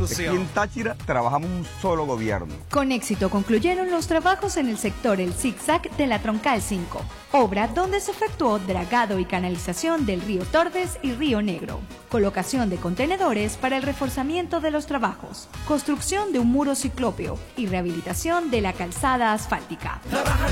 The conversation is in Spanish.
Aquí en Táchira trabajamos un solo gobierno. Con éxito concluyeron los trabajos en el sector El Zigzag de la Troncal 5, obra donde se efectuó dragado y canalización del río Tordes y río Negro, colocación de contenedores para el reforzamiento de los trabajos, construcción de un muro ciclópeo y rehabilitación de la calzada asfáltica.